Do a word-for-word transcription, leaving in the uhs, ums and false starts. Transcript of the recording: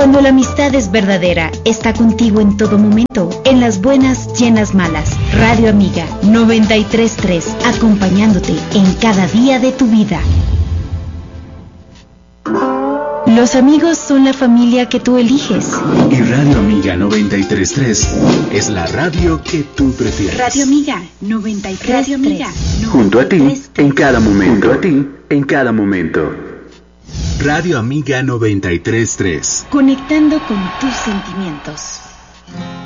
Cuando la amistad es verdadera, está contigo en todo momento, en las buenas y en las malas. Radio Amiga noventa y tres punto tres, acompañándote en cada día de tu vida. Los amigos son la familia que tú eliges. Y Radio Amiga noventa y tres punto tres es la radio que tú prefieres. Radio Amiga noventa y tres punto tres. Junto a ti, en cada momento. Junto a ti, en cada momento. Radio Amiga noventa y tres punto tres. Conectando con tus sentimientos.